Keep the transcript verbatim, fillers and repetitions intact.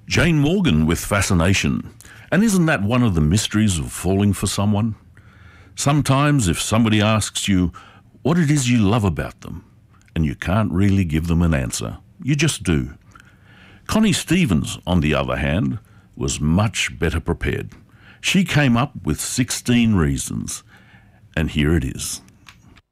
Jane Morgan with Fascination. And isn't that one of the mysteries of falling for someone? Sometimes if somebody asks you what it is you love about them, and you can't really give them an answer, you just do. Connie Stevens, on the other hand, was much better prepared. She came up with sixteen reasons, and here it is.